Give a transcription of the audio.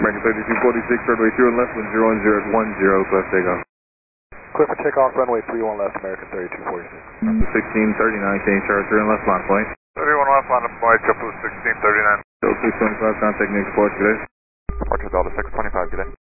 American 3246, runway 31 left, 10 at 10, clear for takeoff. Clear for takeoff, runway 31 left, American 3246. 1639, change chart, 3 left, line point. 31 left, line point, JetBlue 1639. Delta 625, contact Nick Port, good day. Departure Delta 625, good day.